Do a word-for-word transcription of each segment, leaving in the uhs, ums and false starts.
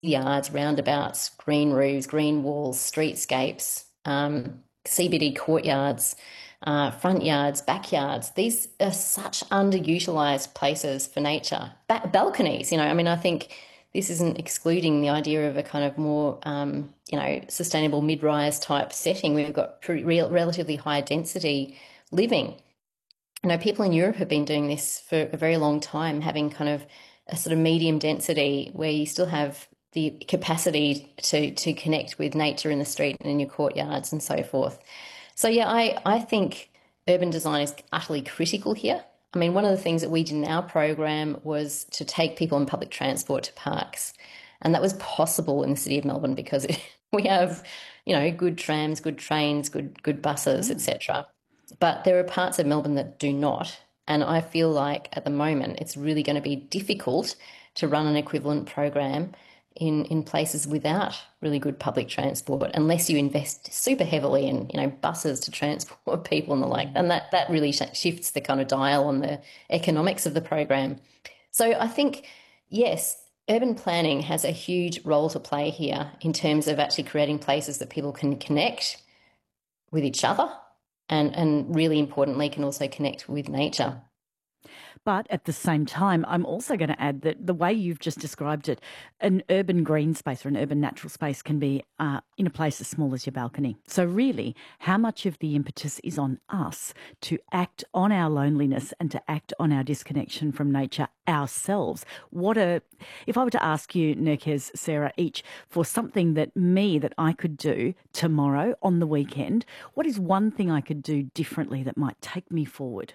yards, roundabouts, green roofs, green walls, streetscapes, um, C B D courtyards, uh, front yards, backyards. These are such underutilised places for nature. Ba- balconies, you know, I mean, I think this isn't excluding the idea of a kind of more, um, you know, sustainable mid-rise type setting. We've got pretty real, relatively high density living. I know people in Europe have been doing this for a very long time, having kind of a sort of medium density where you still have the capacity to to connect with nature in the street and in your courtyards and so forth. So yeah, I, I think urban design is utterly critical here. I mean, one of the things that we did in our program was to take people on public transport to parks. And that was possible in the city of Melbourne because we have, you know, good trams, good trains, good good buses, et cetera. But there are parts of Melbourne that do not. And I feel like at the moment it's really going to be difficult to run an equivalent program in, in places without really good public transport unless you invest super heavily in, you know, buses to transport people and the like. And that, that really sh- shifts the kind of dial on the economics of the program. So I think, yes, urban planning has a huge role to play here in terms of actually creating places that people can connect with each other and, and really importantly can also connect with nature. But at the same time, I'm also going to add that the way you've just described it, an urban green space or an urban natural space can be uh, in a place as small as your balcony. So really, how much of the impetus is on us to act on our loneliness and to act on our disconnection from nature ourselves? What a, if I were to ask you, Nerkez, Sarah, each for something that me, that I could do tomorrow on the weekend, what is one thing I could do differently that might take me forward?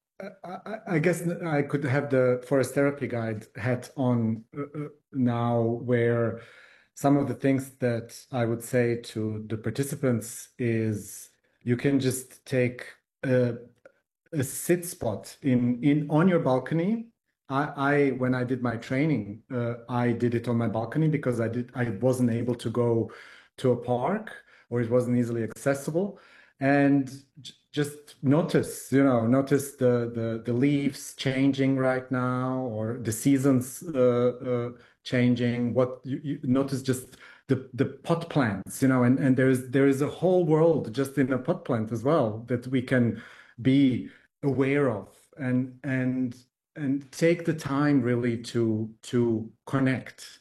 I, I guess I could have the forest therapy guide hat on uh, now, where some of the things that I would say to the participants is you can just take a, a sit spot in, in on your balcony. I, I when I did my training, uh, I did it on my balcony because I did I wasn't able to go to a park or it wasn't easily accessible. And just notice, you know, notice the, the, the leaves changing right now or the seasons uh, uh, changing. What you, you notice just the, the pot plants, you know, and, and there's there is a whole world just in a pot plant as well that we can be aware of and and and take the time really to to connect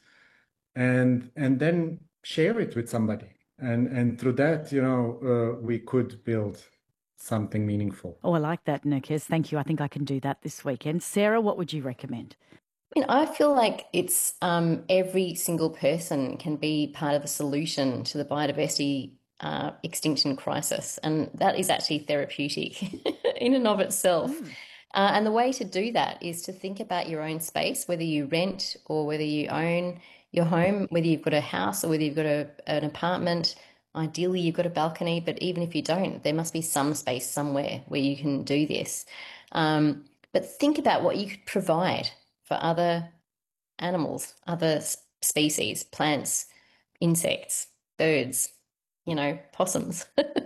and and then share it with somebody. And and through that, you know, uh, we could build something meaningful. Oh, I like that, Nerkez. Thank you. I think I can do that this weekend. Sarah, what would you recommend? I mean, I feel like it's um, every single person can be part of the solution to the biodiversity uh, extinction crisis, and that is actually therapeutic in and of itself. Mm. Uh, and the way to do that is to think about your own space, whether you rent or whether you own your home, whether you've got a house or whether you've got a, an apartment. Ideally, you've got a balcony, but even if you don't, there must be some space somewhere where you can do this. Um, but think about what you could provide for other animals, other species, plants, insects, birds, you know, possums.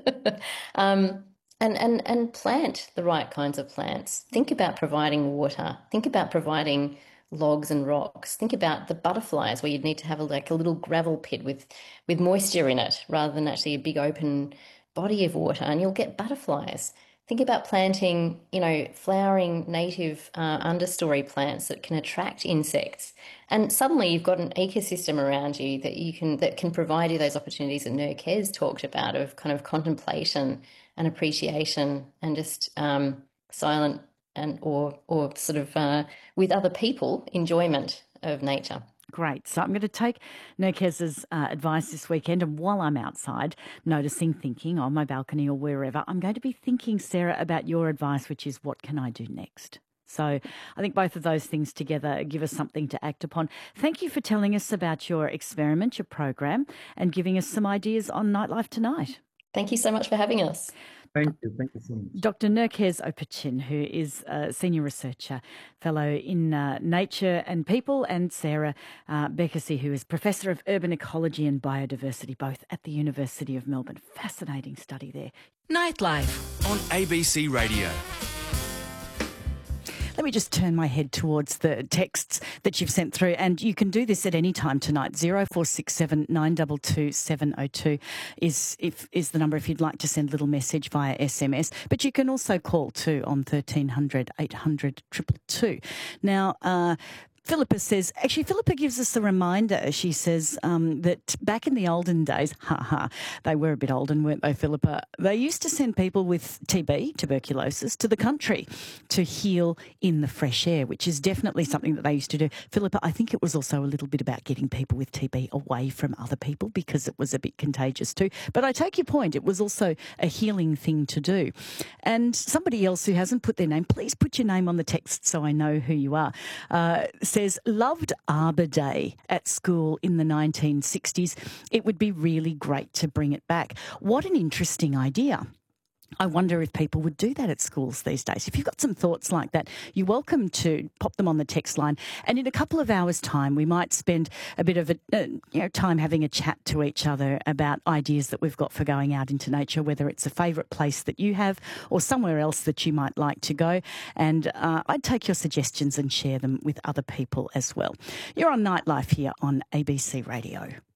um, and, and, and plant the right kinds of plants. Think about providing water. Think about providing logs and rocks. Think about the butterflies where you'd need to have a, like a little gravel pit with, with moisture in it rather than actually a big open body of water, and you'll get butterflies. Think about planting, you know, flowering native uh, understory plants that can attract insects. And suddenly you've got an ecosystem around you that you can that can provide you those opportunities that Nerkez talked about of kind of contemplation and appreciation and just um, silent and or or sort of uh, with other people enjoyment of nature. Great. So I'm going to take Nerkez's uh, advice this weekend, and while I'm outside noticing, thinking on my balcony or wherever, I'm going to be thinking, Sarah, about your advice, which is what can I do next? So I think both of those things together give us something to act upon. Thank you for telling us about your experiment, your program, and giving us some ideas on Nightlife Tonight. Thank you so much for having us. Thank you. Thank you so much. Doctor Nerkez Opichin, who is a senior researcher, fellow in uh, Nature and People, and Sarah uh, Bekesie, who is Professor of Urban Ecology and Biodiversity, both at the University of Melbourne. Fascinating study there. Nightlife on A B C Radio. Let me just turn my head towards the texts that you've sent through, and you can do this at any time tonight. zero four six seven nine two two seven zero two is if is the number if you'd like to send a little message via S M S. But you can also call too on thirteen hundred eight hundred two two two. Now, uh, Philippa says, actually, Philippa gives us a reminder. She says um, that back in the olden days, haha, they were a bit olden, weren't they, Philippa? They used to send people with T B, tuberculosis, to the country to heal in the fresh air, which is definitely something that they used to do. Philippa, I think it was also a little bit about getting people with T B away from other people because it was a bit contagious too. But I take your point. It was also a healing thing to do. And somebody else who hasn't put their name, please put your name on the text so I know who you are, uh, says, loved Arbor Day at school in the nineteen sixties. It would be really great to bring it back. What an interesting idea. I wonder if people would do that at schools these days. If you've got some thoughts like that, you're welcome to pop them on the text line. And in a couple of hours' time, we might spend a bit of a, uh, you know, time having a chat to each other about ideas that we've got for going out into nature, whether it's a favourite place that you have or somewhere else that you might like to go. And uh, I'd take your suggestions and share them with other people as well. You're on Nightlife here on A B C Radio.